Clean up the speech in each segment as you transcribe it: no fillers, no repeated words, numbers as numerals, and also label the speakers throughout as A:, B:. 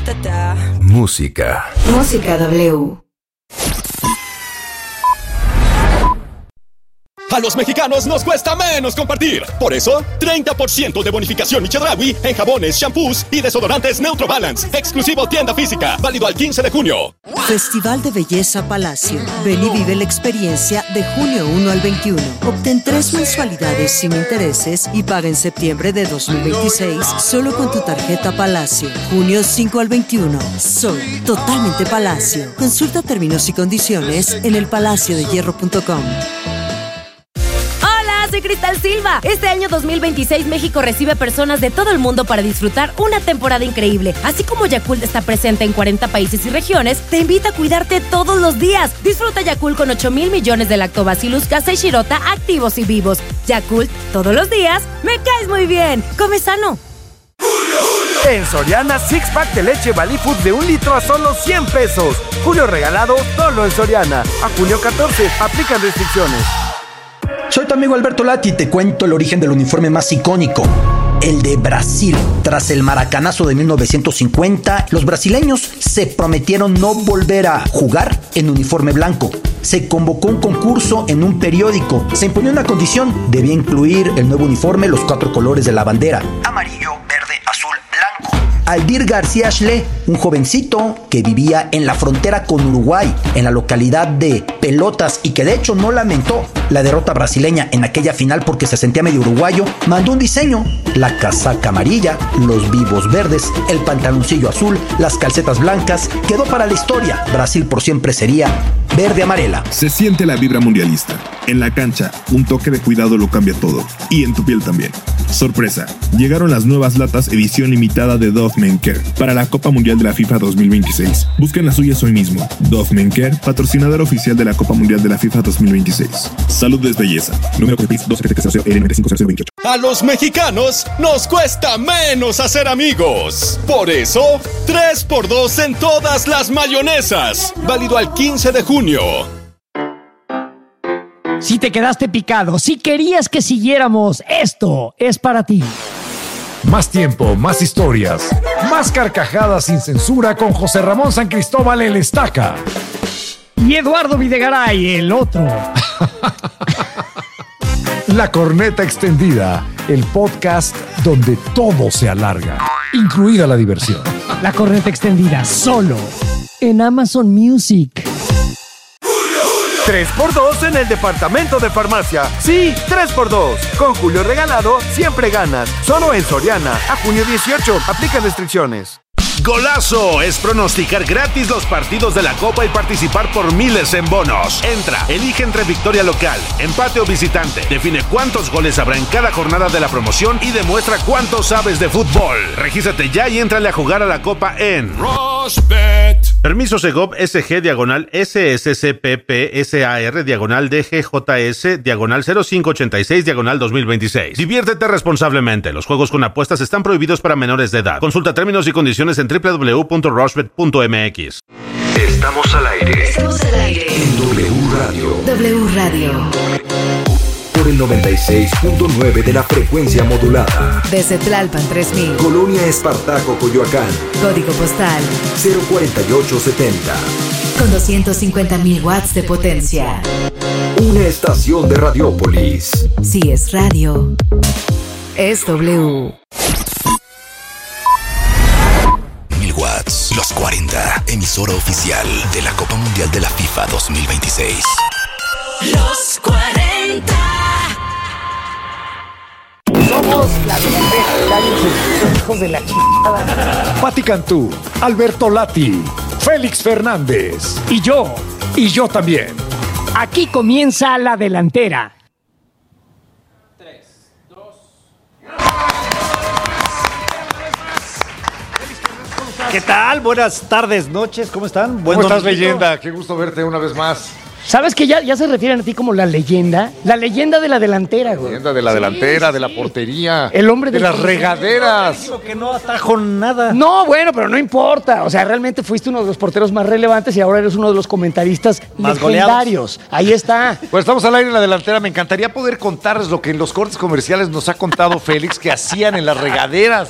A: Música.
B: Música W.
C: A los mexicanos nos cuesta menos compartir. Por eso, 30% de bonificación y Chedraui en jabones, shampoos y desodorantes Neutrobalance. Exclusivo tienda física. Válido al 15 de junio.
D: Festival de Belleza Palacio. Ven y vive la experiencia de junio 1 al 21. Obtén 3 mensualidades sin intereses y paga en septiembre de 2026 solo con tu tarjeta Palacio. Junio 5 al 21. Soy totalmente Palacio. Consulta términos y condiciones en elpalaciodehierro.com.
E: Soy Cristal Silva. Este año 2026 México recibe personas de todo el mundo para disfrutar una temporada increíble. Así como Yakult está presente en 40 países y regiones, te invita a cuidarte todos los días. Disfruta Yakult con 8,000 millones de Lactobacillus casei shirota activos y vivos. Yakult, todos los días, me caes muy bien. Come sano.
F: En Soriana, six pack de leche Valley Food de 1 litro a solo 100 pesos. Julio regalado solo en Soriana. A junio 14, aplican restricciones.
G: Soy tu amigo Alberto Lati y te cuento el origen del uniforme más icónico, el de Brasil. Tras el maracanazo de 1950, los brasileños se prometieron no volver a jugar en uniforme blanco. Se convocó un concurso en un periódico. Se imponía una condición: debía incluir el nuevo uniforme los 4 colores de la bandera: amarillo, verde, azul, blanco. Aldir García Schle, un jovencito que vivía en la frontera con Uruguay, en la localidad de Pelotas, y que de hecho no lamentó la derrota brasileña en aquella final porque se sentía medio uruguayo, mandó un diseño: la casaca amarilla, los vivos verdes, el pantaloncillo azul, las calcetas blancas. Quedó para la historia. Brasil por siempre sería verde amarela.
H: Se siente la vibra mundialista. En la cancha, un toque de cuidado lo cambia todo. Y en tu piel también. Sorpresa, llegaron las nuevas latas edición limitada de Dove Men Care para la Copa Mundial de la FIFA 2026. Busquen las suyas hoy mismo. Dove Men Care, patrocinador oficial de la Copa Mundial de la FIFA 2026. Salud es belleza. Número de PIS 27700L950028.
C: A los mexicanos nos cuesta menos hacer amigos. Por eso, 3x2 en todas las mayonesas. Válido al 15 de junio.
I: Si te quedaste picado, si querías que siguiéramos, esto es para ti.
J: Más tiempo, más historias, más carcajadas sin censura con José Ramón San Cristóbal el Estaca.
I: Y Eduardo Videgaray, el otro.
J: La Corneta Extendida, el podcast donde todo se alarga, incluida la diversión.
I: La Corneta Extendida, solo en Amazon Music.
F: 3x2 en el departamento de farmacia. Sí, 3x2. Con Julio regalado, siempre ganas. Solo en Soriana. A junio 18. Aplican restricciones.
K: Golazo es pronosticar gratis los partidos de la Copa y participar por miles en bonos. Entra, elige entre victoria local, empate o visitante. Define cuántos goles habrá en cada jornada de la promoción y demuestra cuánto sabes de fútbol. Regístrate ya y éntrale a jugar a la Copa en Rushbet. Permiso Segov SG diagonal SSCPP SAR diagonal DGJS diagonal 0586 diagonal 2026. Diviértete responsablemente. Los juegos con apuestas están prohibidos para menores de edad. Consulta términos y condiciones en www.rushbet.mx.
A: Estamos al aire.
B: Estamos al aire.
A: En W Radio.
B: W Radio.
A: Por el 96.9 de la frecuencia modulada.
B: Desde Tlalpan 3000.
A: Colonia Espartaco, Coyoacán.
B: Código postal
A: 04870.
B: con 250,000 watts de potencia.
A: Una estación de Radiópolis.
B: Si es radio, es W.
A: 1000 watts, los 40, emisora oficial de la Copa Mundial de la FIFA 2026.
B: Los 40.
J: Somos la hijos de la chingada. Pati Cantú, Alberto Lati, Félix Fernández y yo también.
I: Aquí comienza la delantera.
L: 3, 2.
M: ¿Qué tal? Buenas tardes, noches, ¿cómo están?
J: ¿Cómo estás, leyenda? Qué gusto verte una vez más.
I: ¿Sabes que ya se refieren a ti como la leyenda? La leyenda de la delantera, güey.
J: Leyenda de la delantera, de la portería.
I: El hombre
J: de las regaderas.
M: Digo que no atajo nada.
I: No, bueno, pero no importa. O sea, realmente fuiste uno de los porteros más relevantes y ahora eres uno de los comentaristas más legendarios. Ahí está.
J: Pues estamos al aire en la delantera. Me encantaría poder contarles lo que en los cortes comerciales nos ha contado Félix que hacían en las regaderas.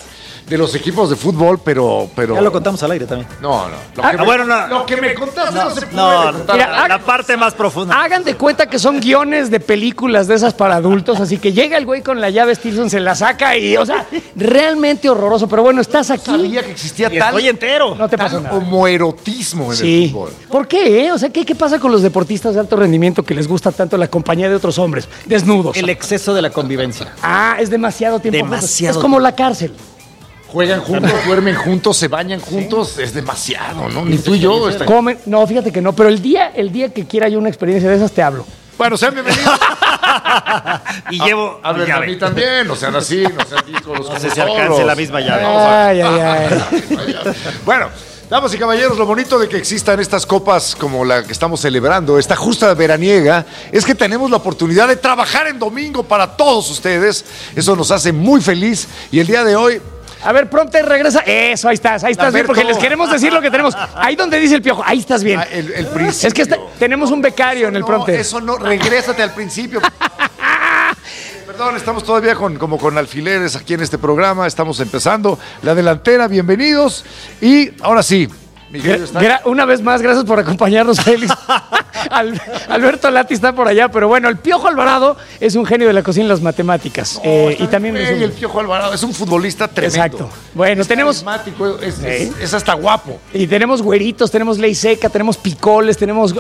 N: de los equipos de fútbol, pero...
M: Ya lo contamos al aire también.
N: No. Lo que me contaste no se puede contar.
M: Mira, la parte más profunda.
I: Hagan de cuenta que son guiones de películas de esas para adultos, así que llega el güey con la llave Stilson, se la saca y, o sea, realmente horroroso. Pero bueno, estás aquí.
N: Sabía que existía tal...
M: Estoy entero.
I: No te pasa nada.
N: Homoerotismo en el fútbol.
I: ¿Por qué? O sea, ¿qué pasa con los deportistas de alto rendimiento que les gusta tanto la compañía de otros hombres desnudos?
M: El exceso de la convivencia.
I: Ah, es demasiado tiempo.
M: Demasiado.
I: Es como la cárcel.
N: Juegan juntos, duermen juntos, se bañan juntos, es demasiado, ¿no? Ni tú y yo.
I: Comen, no, fíjate que no, pero el día que quiera yo una experiencia de esas te hablo.
N: Bueno, sean bienvenidos.
M: Y llevo
N: a ver, a mí también, no sean así, no sean discos.
M: No sé si alcance la misma llave.
I: Ay.
N: Bueno, damas y caballeros, lo bonito de que existan estas copas como la que estamos celebrando, esta justa veraniega, es que tenemos la oportunidad de trabajar en domingo para todos ustedes. Eso nos hace muy feliz y el día de hoy...
I: A ver, Prompter, regresa. Eso, ahí estás bien, porque les queremos decir lo que tenemos. Ahí donde dice el Piojo, ahí estás bien.
N: El principio.
I: Es que tenemos un becario en el Prompter.
N: Eso no, regrésate al principio. Perdón, estamos todavía como con alfileres aquí en este programa. Estamos empezando la delantera, bienvenidos. Y ahora sí,
I: una vez más, gracias por acompañarnos, Félix. Alberto Lati está por allá, pero bueno, el Piojo Alvarado es un genio de la cocina y las matemáticas. Y también es
N: el Piojo Alvarado es un futbolista tremendo.
I: Exacto. Bueno, tenemos...
N: Es hasta guapo.
I: Y tenemos güeritos, tenemos ley seca, tenemos picones,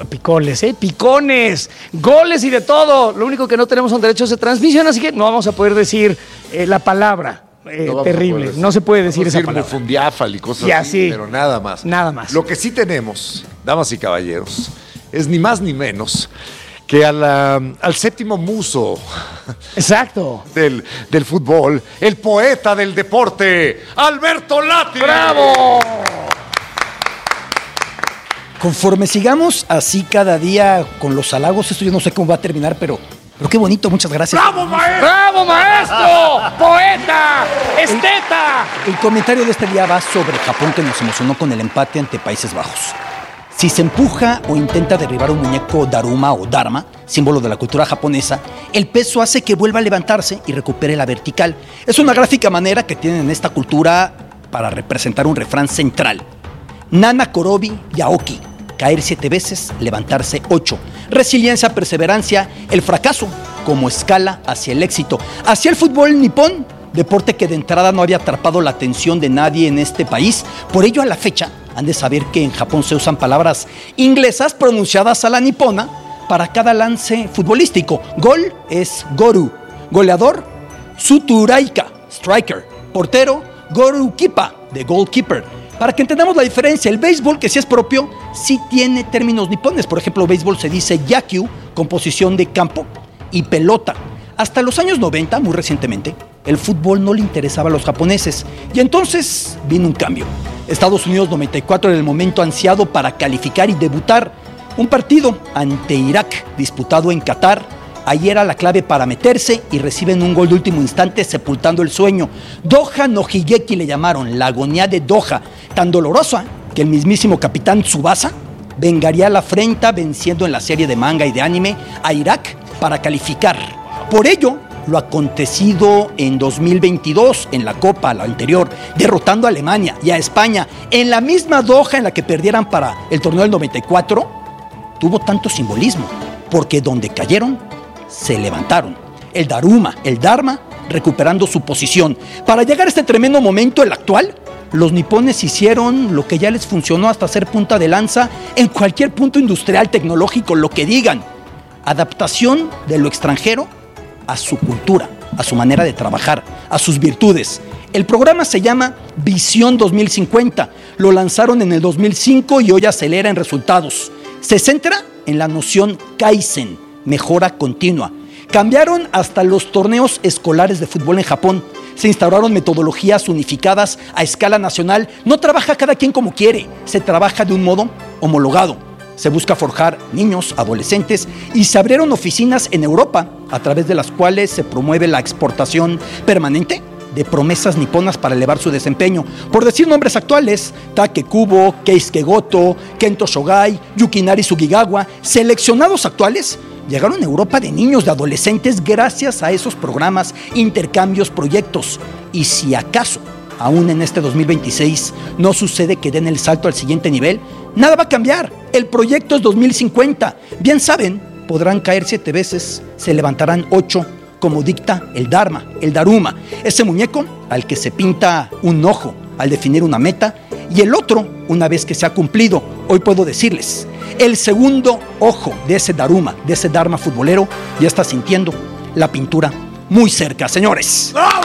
I: goles y de todo. Lo único que no tenemos son derechos de transmisión, así que no vamos a poder decir la palabra. Terrible, no se puede decir esa palabra.
N: Fundiáfal y cosas así, pero nada más.
I: Nada más.
N: Lo que sí tenemos, damas y caballeros, es ni más ni menos que al séptimo muso.
I: Exacto.
N: Del fútbol, el poeta del deporte, Alberto Lati.
I: ¡Bravo!
G: Conforme sigamos así cada día con los halagos, esto yo no sé cómo va a terminar, pero qué bonito, muchas gracias.
N: ¡Bravo, maestro!
I: ¡Bravo, maestro! ¡Poeta! ¡Esteta!
G: El comentario de este día va sobre Japón, que nos emocionó con el empate ante Países Bajos. Si se empuja o intenta derribar un muñeco Daruma o Dharma, símbolo de la cultura japonesa, el peso hace que vuelva a levantarse y recupere la vertical. Es una gráfica manera que tienen en esta cultura para representar un refrán central. Nana Korobi Yaoki. Caer 7 veces, levantarse 8. Resiliencia, perseverancia, el fracaso como escala hacia el éxito. Hacia el fútbol nipón, deporte que de entrada no había atrapado la atención de nadie en este país. Por ello, a la fecha, han de saber que en Japón se usan palabras inglesas pronunciadas a la nipona para cada lance futbolístico. Gol es goru, goleador, suturaika, striker, portero, gorukipa, de goalkeeper. Para que entendamos la diferencia, el béisbol, que sí es propio, sí tiene términos nipones. Por ejemplo, béisbol se dice yakyu, composición de campo, y pelota. Hasta los años 90, muy recientemente, el fútbol no le interesaba a los japoneses. Y entonces vino un cambio. Estados Unidos 94 era el momento ansiado para calificar y debutar. Un partido ante Irak, disputado en Qatar. Ahí era la clave para meterse y reciben un gol de último instante sepultando el sueño. Doha no Higeki le llamaron, la agonía de Doha, tan dolorosa que el mismísimo capitán Tsubasa vengaría la afrenta venciendo en la serie de manga y de anime a Irak para calificar. Por ello, lo acontecido en 2022 en la Copa, la anterior, derrotando a Alemania y a España en la misma Doha en la que perdieran para el torneo del 94, tuvo tanto simbolismo, porque donde cayeron, se levantaron. El Daruma, el Dharma, recuperando su posición. Para llegar a este tremendo momento, el actual, los nipones hicieron lo que ya les funcionó hasta ser punta de lanza en cualquier punto industrial, tecnológico, lo que digan. Adaptación de lo extranjero a su cultura, a su manera de trabajar, a sus virtudes. El programa se llama Visión 2050. Lo lanzaron en el 2005 y hoy acelera en resultados. Se centra en la noción Kaizen, mejora continua. Cambiaron hasta los torneos escolares de fútbol en Japón. Se instauraron metodologías unificadas a escala nacional. No trabaja cada quien como quiere, se trabaja de un modo homologado. Se busca forjar niños, adolescentes, y se abrieron oficinas en Europa, a través de las cuales se promueve la exportación permanente de promesas niponas para elevar su desempeño. Por decir nombres actuales, Take Kubo, Keisuke Goto, Kento Shogai, Yukinari Sugigawa, seleccionados actuales, llegaron a Europa de niños, de adolescentes, gracias a esos programas, intercambios, proyectos. Y si acaso aún en este 2026 no sucede que den el salto al siguiente nivel, nada va a cambiar. El proyecto es 2050. Bien saben, podrán caer 7 veces, se levantarán 8, como dicta el Dharma, el Daruma, ese muñeco al que se pinta un ojo al definir una meta y el otro una vez que se ha cumplido. Hoy puedo decirles, el segundo ojo de ese Daruma, de ese Dharma futbolero, ya está sintiendo la pintura muy cerca, señores.
I: ¡Bravo!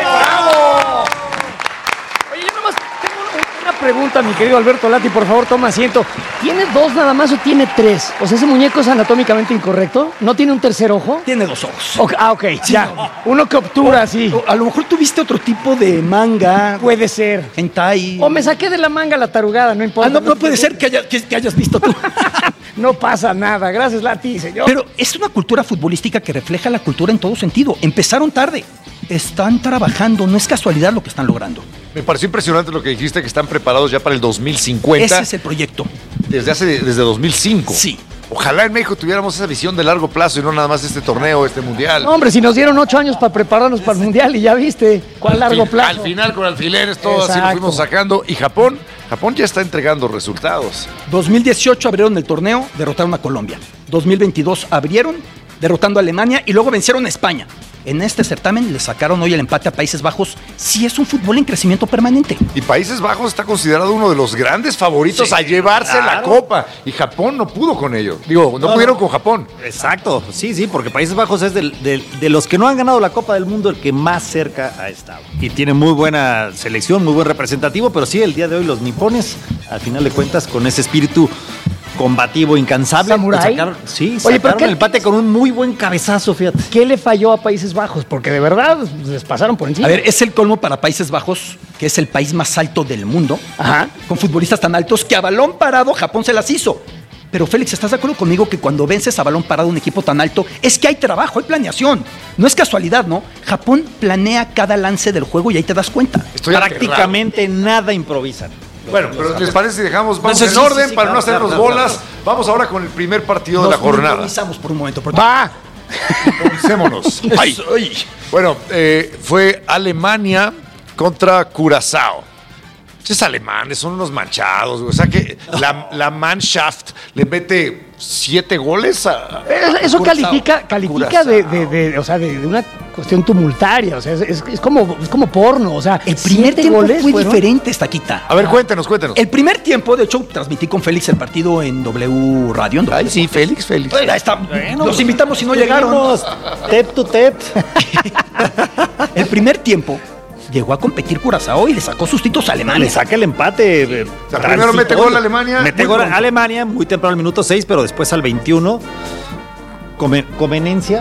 I: Oye, yo nomás tengo una pregunta, mi querido Alberto Lati, por favor, toma asiento. ¿Tiene 2 nada más o tiene 3? O sea, ¿ese muñeco es anatómicamente incorrecto? ¿No tiene un tercer ojo?
G: Tiene 2 ojos.
I: Ok, sí, ya. No. Uno que obtura así.
G: A lo mejor tuviste otro tipo de manga.
I: Puede ser.
G: Hentai.
I: O me saqué de la manga la tarugada, no importa.
G: No puede ser que hayas visto tú.
I: No pasa nada. Gracias, Lati, señor.
G: Pero es una cultura futbolística que refleja la cultura en todo sentido. Empezaron tarde. Están trabajando, no es casualidad lo que están logrando.
N: Me pareció impresionante lo que dijiste, que están preparados ya para el 2050.
G: Ese es el proyecto.
N: Desde 2005.
G: Sí.
N: Ojalá en México tuviéramos esa visión de largo plazo y no nada más este torneo, este mundial.
I: No, hombre, si nos dieron 8 años para prepararnos para el mundial y ya viste, ¿cuál largo plazo?
N: Al final con alfileres, todo así lo fuimos sacando. Y Japón ya está entregando resultados.
G: 2018 abrieron el torneo, derrotaron a Colombia. 2022 abrieron, derrotando a Alemania y luego vencieron a España. En este certamen le sacaron hoy el empate a Países Bajos. Sí, es un fútbol en crecimiento permanente.
N: Y Países Bajos está considerado uno de los grandes favoritos a llevarse la Copa. Y Japón no pudo con ello. No pudieron con Japón.
M: Exacto, sí, porque Países Bajos es de los que no han ganado la Copa del Mundo el que más cerca ha estado. Y tiene muy buena selección, muy buen representativo, pero sí, el día de hoy los nipones, al final de cuentas, con ese espíritu combativo, incansable.
I: ¿Samurai?
M: Sacaron el empate con un muy buen cabezazo, fíjate.
I: ¿Qué le falló a Países Bajos? Porque de verdad les pasaron por encima.
G: A ver, es el colmo para Países Bajos, que es el país más alto del mundo, con futbolistas tan altos que a balón parado Japón se las hizo. Pero Félix, ¿estás de acuerdo conmigo que cuando vences a balón parado un equipo tan alto es que hay trabajo, hay planeación? No es casualidad, ¿no? Japón planea cada lance del juego y ahí te das cuenta.
M: Prácticamente nada improvisan.
N: Bueno, pero ¿les parece si dejamos en orden para no hacernos bolas? Vamos ahora con el primer partido de la jornada.
G: Nos improvisamos por un momento.
N: ¡Va! Improvisémonos. Bueno, fue Alemania contra Curazao. Es alemanes, son unos manchados. O sea que la Mannschaft le mete 7 goles a
I: eso califica de una cuestión tumultaria. O sea, es como porno. O sea,
G: el primer tiempo fue diferente, Taquita.
N: A ver, cuéntenos.
G: El primer tiempo, de hecho, transmití con Félix el partido en W Radio.
N: Ay, sí, Félix.
G: Ahí está. Bueno, los invitamos si no llegaron.
M: Tep to tep.
G: El primer tiempo llegó a competir Curazao y le sacó sustitos a Alemania.
M: Le saca el empate.
N: Primero mete gol a Alemania.
M: Mete gol a Alemania muy temprano al minuto 6, pero después al 21. Comenencia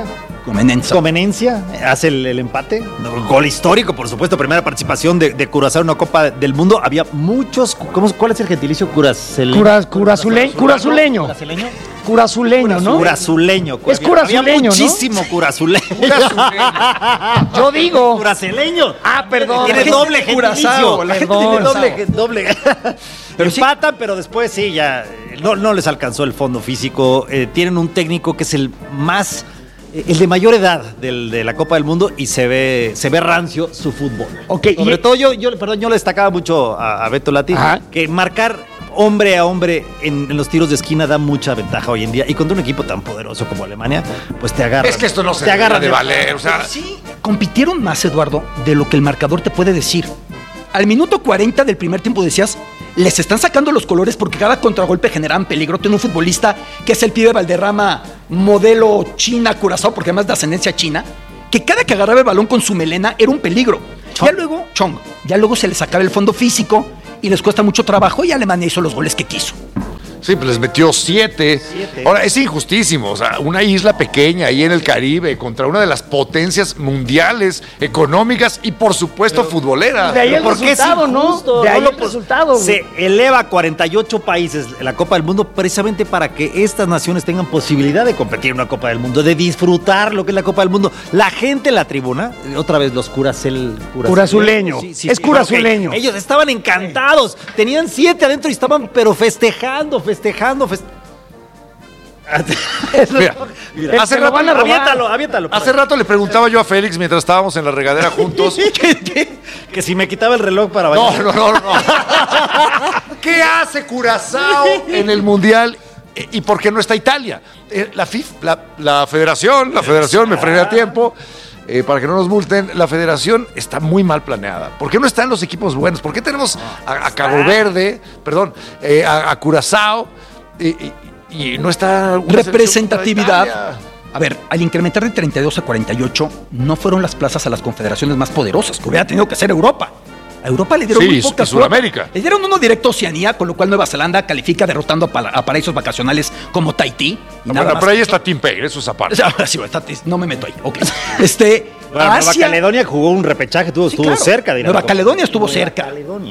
M: hace el empate. Gol histórico, por supuesto. Primera participación de Curazao en una Copa del Mundo. Había muchos. ¿Cuál es el gentilicio?
I: Curazuleño. Curazuleño, ¿no?
M: Curazuleño.
I: Es curazuleño,
M: ¿no? Muchísimo curazuleño.
I: Yo digo.
M: Curaceleño.
I: Perdón.
M: Tiene doble gentilicio.
G: Tiene
M: doble. Pero empatan, pero después sí, ya no les alcanzó el fondo físico. Tienen un técnico que es el de mayor edad de la Copa del Mundo y se ve rancio su fútbol. Sobre todo yo le destacaba mucho a Beto Lati que marcar hombre a hombre en los tiros de esquina da mucha ventaja hoy en día, y contra un equipo tan poderoso como Alemania, pues te agarra.
N: Es que esto no se agarra de valer, o sea,
G: sí, compitieron más, Eduardo, de lo que el marcador te puede decir. Al minuto 40 del primer tiempo decías, les están sacando los colores porque cada contragolpe generaban peligro. Tiene un futbolista que es el pibe Valderrama, modelo China, Curazao, porque además de ascendencia china, que cada que agarraba el balón con su melena era un peligro. Ya luego se les sacaba el fondo físico y les cuesta mucho trabajo, y Alemania hizo los goles que quiso.
N: Sí, pues les metió 7. Ahora, es injustísimo. O sea, una isla pequeña ahí en el Caribe contra una de las potencias mundiales, económicas y, por supuesto, futbolera.
I: De ahí el resultado, ¿no? De ahí el resultado.
M: Se eleva a 48 países la Copa del Mundo precisamente para que estas naciones tengan posibilidad de competir en una Copa del Mundo, de disfrutar lo que es la Copa del Mundo. La gente en la tribuna, otra vez los
I: curazuleño.
M: Sí,
I: es curazuleño.
M: Okay. Ellos estaban encantados. Tenían 7 adentro y estaban, pero festejando.
N: Mira, hace rato,
M: aviéntalo.
N: Hace rato le preguntaba yo a Félix mientras estábamos en la regadera juntos.
M: Que si me quitaba el reloj para bailar.
N: No. ¿Qué hace Curazao en el Mundial y por qué no está Italia? La federación, me frené a tiempo. Para que no nos multen, la federación está muy mal planeada. ¿Por qué no están los equipos buenos? ¿Por qué tenemos a Cabo Verde, a Curazao y no está una
G: representatividad? A ver, al incrementar de 32 a 48, no fueron las plazas a las confederaciones más poderosas, que hubiera tenido que ser Europa. A Europa le dieron muy pocas.
N: Sudamérica.
G: Le dieron uno directo a Oceanía, con lo cual Nueva Zelanda califica derrotando a paraísos vacacionales como Tahití.
N: Pero ahí está Tim Payne, eso es aparte.
G: No me meto ahí. Ok.
M: Nueva Caledonia jugó un repechaje, estuvo cerca de ir a
G: Nueva Caledonia estuvo cerca.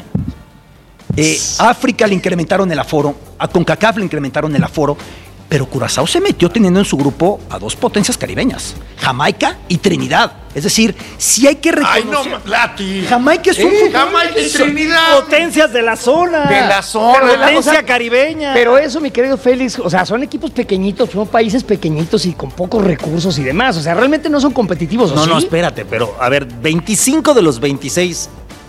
G: África le incrementaron el aforo, a CONCACAF le incrementaron el aforo, pero Curazao se metió teniendo en su grupo a dos potencias caribeñas, Jamaica y Trinidad. Es decir, sí hay que reconocer. Jamaica es
N: Jamaica y Trinidad.
M: Potencias de la zona. Potencia caribeña.
I: Pero eso, mi querido Félix, o sea, son equipos pequeñitos, son países pequeñitos y con pocos recursos y demás. O sea, realmente no son competitivos, ¿o sí?
M: No, espérate, pero a ver, 25 de los 26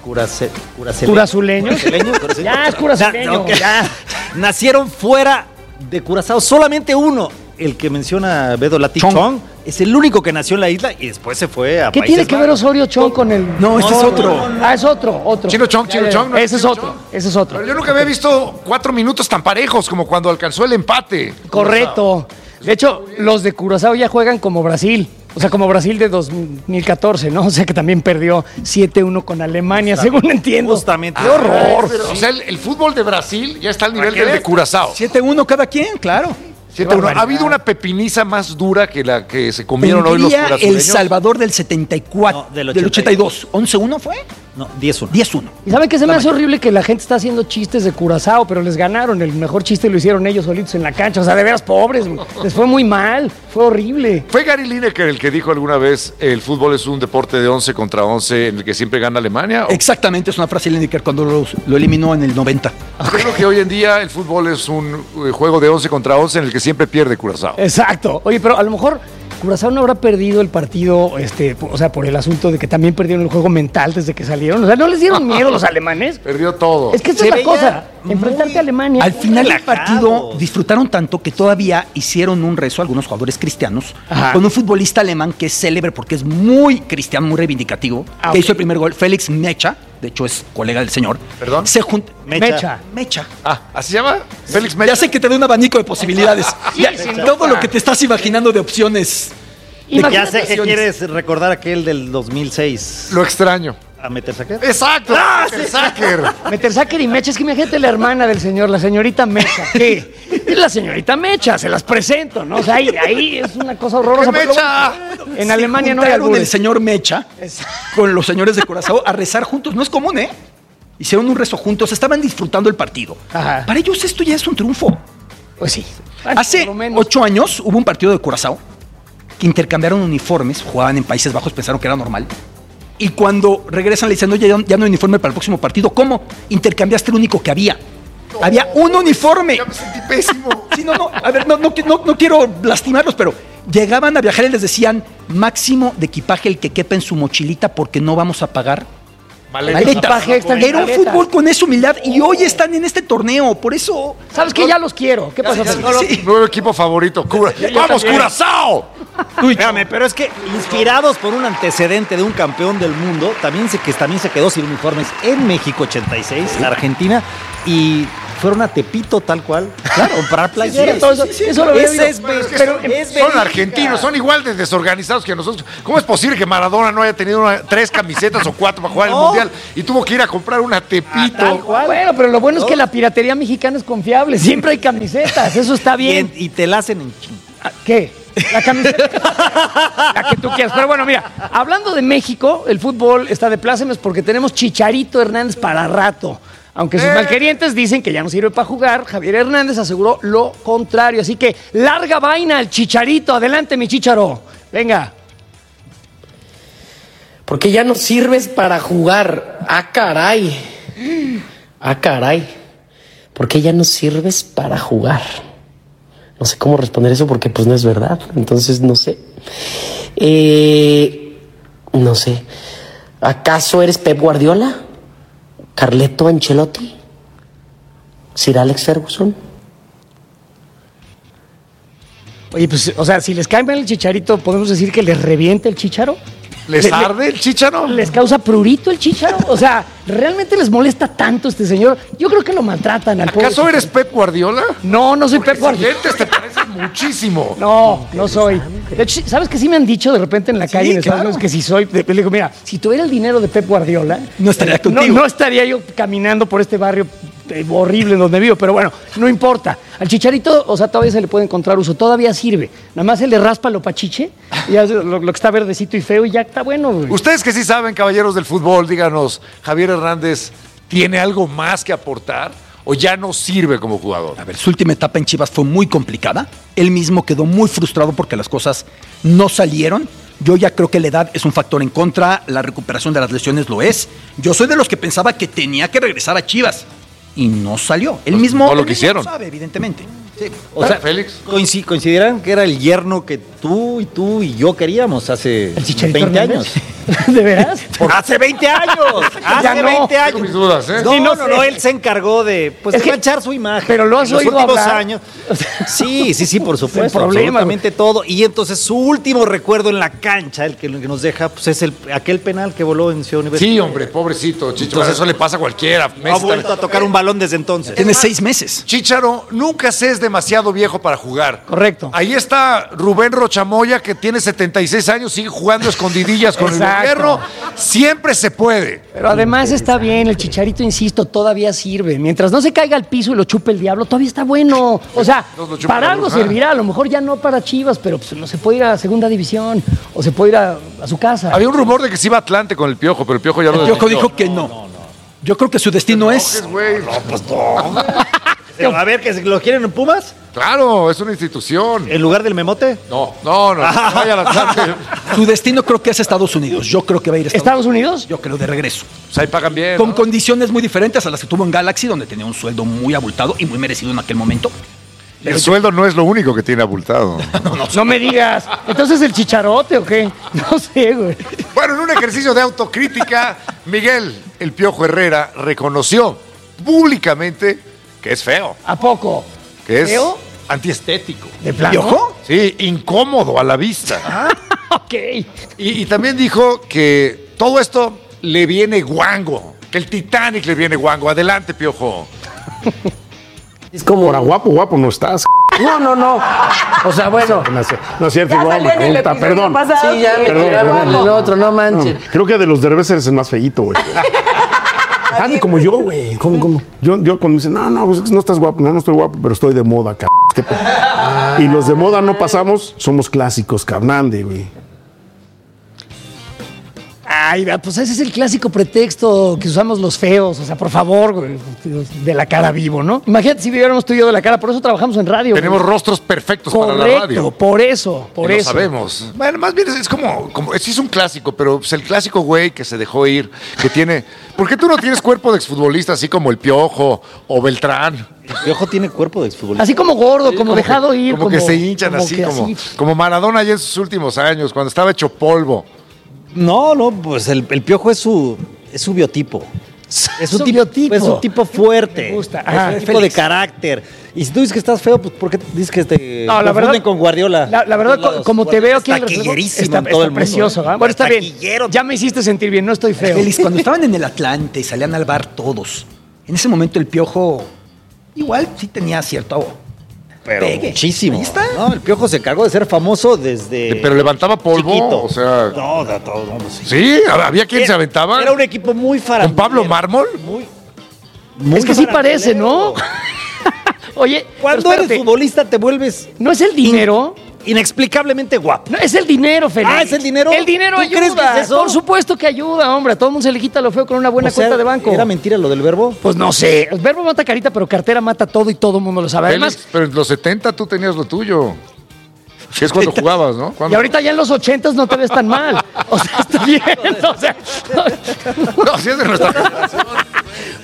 I: curazuleños.
M: Ya es curazuleño. Ya. Nacieron fuera de Curazao, solamente uno, el que menciona Beto Lati Chong, es el único que nació en la isla y después se fue a
I: ¿Qué
M: Países
I: tiene que ver Osorio Chong con el...?
G: No, este es otro.
I: Es otro.
N: Chino Chong.
I: No, ese es otro.
N: Pero yo nunca había visto 4 minutos tan parejos como cuando alcanzó el empate.
I: Correcto. De hecho, los de Curazao ya juegan como Brasil. O sea, como Brasil de 2014, ¿no? O sea, que también perdió 7-1 con Alemania, según entiendo.
M: Justamente.
N: ¡Qué horror! O sea, el fútbol de Brasil ya está al nivel del de Curazao.
G: 7-1 cada quien, claro.
N: 7-1. ¿Ha habido una pepiniza más dura que la que se comieron hoy los curazuleños?
G: El Salvador del 74, del 82. ¿11-1 fue?
M: No, 10-1.
G: 10-1.
I: ¿Y saben qué se me hace horrible? Que la gente está haciendo chistes de Curazao, pero les ganaron. El mejor chiste lo hicieron ellos solitos en la cancha. O sea, de veras pobres. Les fue muy mal. Fue horrible.
N: ¿Fue Gary Lineker el que dijo alguna vez el fútbol es un deporte de 11 contra 11 en el que siempre gana Alemania?
G: Exactamente, es una frase de Lineker cuando lo eliminó en el 90.
N: Creo que hoy en día el fútbol es un juego de 11 contra 11 en el que siempre pierde Curazao.
I: Exacto. Oye, pero a lo mejor Curazao no habrá perdido el partido, o sea, por el asunto de que también perdieron el juego mental desde que salieron. O sea, ¿no les dieron miedo los alemanes?
N: Perdió todo.
I: Es que esta es la cosa. Enfrentarte a Alemania.
G: Al final del partido disfrutaron tanto que todavía hicieron un rezo algunos jugadores cristianos con un futbolista alemán que es célebre porque es muy cristiano, muy reivindicativo, que hizo el primer gol, Félix Mecha. De hecho, es colega del señor.
N: ¿Perdón?
G: Mecha.
N: ¿Así se llama? Félix Mecha.
G: Ya sé que te da un abanico de posibilidades. Todo lo que te estás imaginando de opciones.
M: Ya sé que quieres recordar aquel del 2006.
N: Lo extraño.
M: ¿A Metersacker?
N: ¡Exacto! Metersacker.
I: Metersacker y Mecha. Es que imagínate la hermana del señor, la señorita Mecha. ¿Qué? Es la señorita Mecha, se las presento, ¿no? O sea, ahí es una cosa horrorosa.
N: ¡Mecha!
I: En Alemania no hay
G: albures. El señor Mecha con los señores de Curazao a rezar juntos. No es común, ¿eh? Hicieron un rezo juntos, estaban disfrutando el partido. Para ellos esto ya es un triunfo.
I: Pues sí.
G: Hace 8 años hubo un partido de Curazao que intercambiaron uniformes, jugaban en Países Bajos, pensaron que era normal. Y cuando regresan le dicen, no, ya no hay uniforme para el próximo partido. ¿Cómo? Intercambiaste el único que había. Había un uniforme.
N: Ya me sentí pésimo.
G: Sí, a ver, no quiero lastimarlos, pero llegaban a viajar y les decían, máximo de equipaje el que quepa en su mochilita porque no vamos a pagar maletas. Era un fútbol con esa humildad y hoy están en este torneo, por eso...
I: ¿Sabes qué? Ya los quiero. ¿Qué pasa?
N: Nuevo equipo favorito. ¡Vamos, Curazao!
M: Espérame, pero es que inspirados por un antecedente de un campeón del mundo, también se quedó sin uniformes en México 86, Argentina, y fueron a Tepito tal cual, claro, comprar playeras.
N: Eso lo veo. Son argentinos, son igual de desorganizados que nosotros. ¿Cómo es posible que Maradona no haya tenido 3 camisetas o 4 para jugar el Mundial y tuvo que ir a comprar una Tepito?
I: Bueno, pero lo bueno es que la piratería mexicana es confiable, siempre hay camisetas, eso está bien.
M: Y te la hacen en
I: ¿Qué? La camiseta. La que tú quieras. Pero bueno, mira, hablando de México, el fútbol está de plácemes porque tenemos Chicharito Hernández para rato. Aunque sus malquerientes dicen que ya no sirve para jugar, Javier Hernández aseguró lo contrario. Así que larga vaina al Chicharito. Adelante, mi Chicharo. Venga.
O: Porque ya no sirves para jugar. Ah, caray. Ah, caray. ¿Por qué ya no sirves para jugar? No sé cómo responder eso porque pues no es verdad. Entonces no sé. No sé. ¿Acaso eres Pep Guardiola? ¿Carleto Ancelotti? ¿Sir Alex Ferguson?
I: Oye, pues, o sea, si les cae mal el chicharito, ¿podemos decir que les reviente el chícharo?
N: ¿Les arde el chícharo?
I: ¿Les causa prurito el chícharo? O sea, ¿realmente les molesta tanto este señor? Yo creo que lo maltratan al pobre.
N: ¿Acaso eres Pep Guardiola?
I: No, no soy Pep Guardiola.
N: Te pareces muchísimo.
I: No soy. De hecho, ¿sabes qué sí me han dicho de repente en la calle en Estados Unidos? Que si soy, le digo, mira, si tuviera el dinero de Pep Guardiola,
G: no estaría contigo.
I: No estaría yo caminando por este barrio horrible en donde vivo, pero bueno, no importa. Al chicharito, o sea, todavía se le puede encontrar uso, todavía sirve. Nada más se le raspa lo pachiche, y ya lo que está verdecito y feo y ya está bueno, güey.
N: Ustedes que sí saben, caballeros del fútbol, díganos, ¿Javier Hernández tiene algo más que aportar o ya no sirve como jugador?
G: A ver, su última etapa en Chivas fue muy complicada. Él mismo quedó muy frustrado porque las cosas no salieron. Yo ya creo que la edad es un factor en contra, la recuperación de las lesiones lo es. Yo soy de los que pensaba que tenía que regresar a Chivas. Y no salió. Él mismo
N: no lo quisieron.
G: Lo sabe, evidentemente. Sí.
M: O sea,
N: Félix,
M: ¿consideran que era el yerno que tú y yo queríamos hace 20 años?
I: ¿De veras?
M: ¡Hace 20 años! ¡Hace 20 años!
N: Tengo mis dudas, ¿eh?
M: No, él se encargó de manchar su imagen.
I: Pero lo has
M: en los
I: oído
M: últimos
I: hablar.
M: años. Sí, por supuesto.
I: Problema,
M: absolutamente todo. Y entonces su último recuerdo en la cancha, el que nos deja, pues es aquel penal que voló en Ciudad Universitaria.
N: Sí, hombre, pobrecito, Chicharo.
M: Entonces,
N: Eso le pasa a cualquiera.
M: No ha vuelto a tocar un balón desde entonces.
G: Tiene 6 meses.
N: Chicharo, nunca se es demasiado viejo para jugar.
I: Correcto.
N: Ahí está Rubén Rochamoya, que tiene 76 años, sigue jugando escondidillas con el
I: Exacto.
N: gobierno. Siempre se puede.
I: Pero además está bien, el chicharito, insisto, todavía sirve. Mientras no se caiga al piso y lo chupe el diablo, todavía está bueno. O sea,
N: No lo chupa
I: para
N: la
I: algo
N: bruja.
I: servirá, a lo mejor ya no para Chivas, pero pues, no se puede ir a segunda división o se puede ir a su casa.
N: Había un rumor de que se iba a Atlante con el Piojo, pero el Piojo ya lo
G: El Piojo
N: desmintió.
G: dijo que no. Yo creo que su destino es...
N: Güey.
M: A ver, ¿que lo quieren en Pumas?
N: Claro, es una institución.
M: ¿En lugar del Memote?
N: No, vaya al Atlante.
G: Su destino creo que es Estados Unidos. Yo creo que va a ir a
I: ¿Estados Unidos?
G: Yo creo de regreso.
N: Pues ahí pagan bien,
G: Con
N: ¿no?
G: condiciones muy diferentes a las que tuvo en Galaxy, donde tenía un sueldo muy abultado y muy merecido en aquel momento.
N: Y el sueldo no es lo único que tiene abultado.
I: No me digas. ¿Entonces el chicharote o qué? No sé, güey.
N: Bueno, en un ejercicio de autocrítica, Miguel El Piojo Herrera reconoció públicamente que es feo,
I: ¿A poco?
N: que es
I: ¿Feo?
N: antiestético.
I: ¿De plano?
G: ¿Piojo?
N: Sí, incómodo a la vista.
I: Ok.
N: Y también dijo que todo esto le viene guango, que el Titanic le viene guango. Adelante, Piojo.
O: Es como...
P: Ahora, guapo no estás.
O: No. O sea, bueno.
P: No es cierto, igual me pregunta, perdón.
O: Sí, ya me tiraba el otro, no manches.
P: Creo que de los Derbez eres el más feíto, güey. Nadie como yo, güey. ¿Cómo? Yo cuando me dicen, no, pues no estás guapo. No estoy guapo, pero estoy de moda, cabrón. Y los de moda no pasamos, somos clásicos, carnande, güey.
I: Ay, pues ese es el clásico pretexto que usamos los feos. O sea, por favor, güey, de la cara vivo, ¿no? Imagínate si viviéramos tú y yo de la cara. Por eso trabajamos en radio.
N: Tenemos
I: güey.
N: rostros perfectos para la
I: Correcto,
N: radio.
I: por eso.
N: Y lo sabemos. Bueno, más bien es como sí es un clásico, pero es el clásico güey que se dejó ir, que tiene... ¿Por qué tú no tienes cuerpo de exfutbolista así como el Piojo o Beltrán?
M: El Piojo tiene cuerpo de exfutbolista.
I: Así como gordo, como dejado ir.
N: Como que se hinchan así,
I: que
N: como Maradona ya en sus últimos años, cuando estaba hecho polvo.
M: No, pues el Piojo es su biotipo. Es un
I: biotipo.
M: Es un tipo fuerte.
I: Me gusta.
M: Es un tipo de carácter. Y si tú dices que estás feo, pues ¿por qué dices que te
I: No, la
M: confunden
I: verdad,
M: con Guardiola?
I: La verdad, como te veo aquí en el reflejo,
M: taquillerísimo en todo el mundo.
I: precioso. ¿Eh? Bueno, está bien. Ya me hiciste sentir bien, no estoy feo.
G: Félix, cuando estaban en el Atlante y salían al bar todos, en ese momento el Piojo igual sí tenía cierto
M: Pero
G: pegue.
M: muchísimo.
G: Ahí está.
M: No, el Piojo se encargó de ser famoso desde...
N: Pero levantaba polvo,
M: chiquito.
N: o sea...
M: No, sí.
N: Sí, había quien se aventaba.
M: Era un equipo muy
N: ¿Con
M: farandulero.
N: Pablo Mármol?
M: Muy
I: Es que sí parece, ¿no? Oye,
M: cuando
I: pero
M: eres
I: espérate,
M: futbolista te vuelves
I: ¿no es el dinero?
M: inexplicablemente guapo.
I: No, es el dinero, Félix.
M: Ah, ¿es el dinero?
I: El dinero
M: ¿Tú
I: ayuda.
M: crees que es eso?
I: Por supuesto que ayuda, hombre. A todo el mundo se le quita lo feo con una buena
M: O sea,
I: cuenta de banco.
M: ¿Era mentira lo del verbo?
I: Pues no sé. El verbo mata carita, pero cartera mata todo y todo el mundo lo sabe. Además,
N: Félix, pero en los 70 tú tenías lo tuyo. Que es cuando jugabas, ¿no?
I: y ahorita ya en los 80s no te ves tan mal. O sea, está bien. O sea,
N: No, si es de nuestra generación.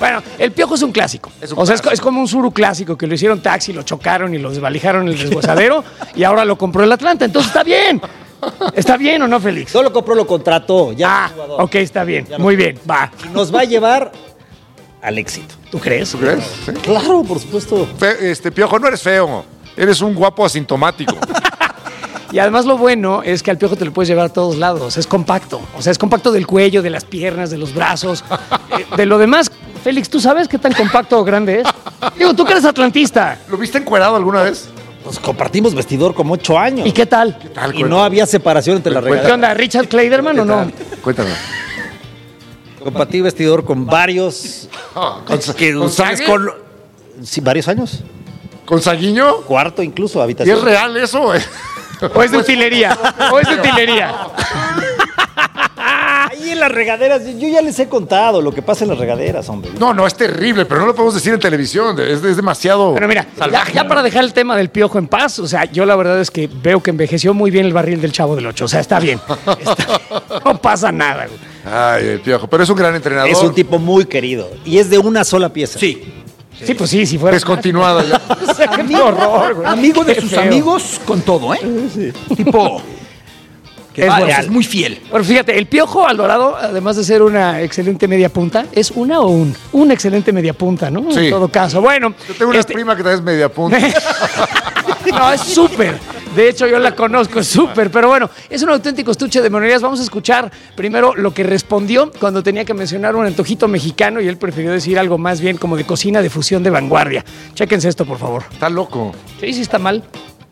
I: Bueno, el Piojo es un clásico. Es como un Suru clásico que lo hicieron taxi, lo chocaron y lo desvalijaron en el deshuesadero y ahora lo compró el Atlanta. Entonces está bien. ¿Está bien o no, Félix?
M: No lo compró, lo contrató. Ya
I: ok, está bien. Muy bien, va.
M: Y nos va a llevar al éxito.
I: ¿Tú crees?
N: ¿Tú crees? ¿Sí?
M: Claro, por supuesto.
N: Piojo, no eres feo. Eres un guapo asintomático.
I: Y además lo bueno es que al Piojo te lo puedes llevar a todos lados. Es compacto. O sea, es compacto del cuello, de las piernas, de los brazos. De lo demás, Félix, ¿tú sabes qué tan compacto o grande es? Digo, tú que eres atlantista.
N: ¿Lo viste encuerado alguna vez?
M: Pues compartimos vestidor como 8 años.
I: ¿Y qué tal?
M: Y no había separación entre las regaderas.
I: ¿Qué onda? ¿Richard Kleiderman o no?
N: Cuéntame.
M: Compartí vestidor con varios.
N: ¿Con Sague?
M: Sí, varios años.
N: ¿Con Saguiño?
M: Cuarto incluso,
N: ¿Y
M: habitación.
N: es real eso?
I: ¿O es de utilería? ¿O es de utilería?
M: Ahí en las regaderas, yo ya les he contado lo que pasa en las regaderas, hombre.
N: No, es terrible, pero no lo podemos decir en televisión. Es demasiado.
I: Pero mira, ya para dejar el tema del Piojo en paz, o sea, yo la verdad es que veo que envejeció muy bien el barril del Chavo del Ocho. O sea, está bien. No pasa nada, güey.
N: Ay, el Piojo, pero es un gran entrenador.
M: Es un tipo muy querido y es de una sola pieza.
I: Sí, pues sí, si fuera.
N: Descontinuada ya.
I: O sea, qué horror, güey.
Q: Amigo de
I: Qué
Q: sus
I: feo.
Q: amigos con todo, ¿eh? Sí. Tipo. Que es muy fiel.
I: Bueno, fíjate, el Piojo Alvarado, además de ser una excelente media punta, es una excelente media punta, ¿no?
N: Sí.
I: En todo caso. Bueno.
N: Yo tengo una prima que también es media punta.
I: No, es súper. De hecho, yo la conozco, es súper. Pero bueno, es un auténtico estuche de monerías. Vamos a escuchar primero lo que respondió cuando tenía que mencionar un antojito mexicano y él prefirió decir algo más bien como de cocina de fusión de vanguardia. Chéquense esto, por favor.
N: Está loco.
I: Sí, está mal.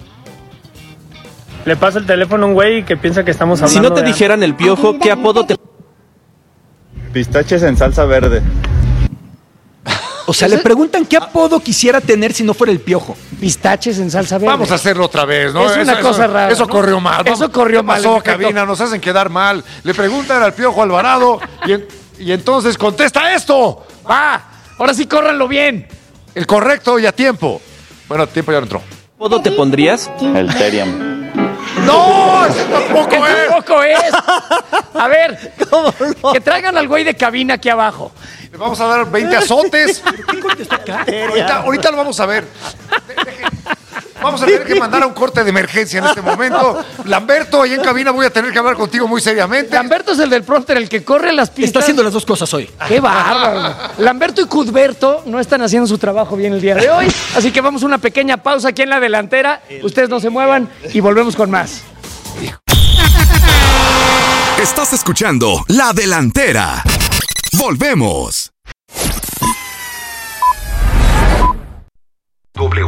L: Le pasa el teléfono a un güey que piensa que estamos hablando.
R: Si no te dijeran el Piojo, ¿qué apodo te...?
S: Pistaches en salsa verde.
Q: O sea, le preguntan qué apodo quisiera tener si no fuera el Piojo.
I: Pistaches en salsa verde.
N: Vamos a hacerlo otra vez, ¿no?
I: Es una cosa rara.
N: Eso
I: ¿no?
N: corrió mal.
I: Eso corrió mal.
N: Pasó, cabina, nos hacen quedar mal. Le preguntan al Piojo Alvarado y entonces contesta esto.
I: ¡Va! Ahora sí, córranlo bien.
N: El correcto y a tiempo. Bueno, tiempo ya no entró.
R: ¿Qué apodo te pondrías?
S: El Teriam.
N: ¡No! ¡Ese tampoco es!
I: ¡Tampoco es! A ver, que traigan al güey de cabina aquí abajo.
N: Le vamos a dar 20 azotes. Ahorita lo vamos a ver. Vamos a tener que mandar a un corte de emergencia en este momento. Lamberto, ahí en cabina voy a tener que hablar contigo muy seriamente.
I: Lamberto es el del prompter, el que corre las pistas.
Q: Está haciendo las dos cosas hoy.
I: ¡Qué bárbaro! Lamberto y Cuthberto no están haciendo su trabajo bien el día de hoy. Así que vamos a una pequeña pausa aquí en la delantera. Ustedes no se muevan y volvemos con más.
A: Estás escuchando La Delantera. Volvemos.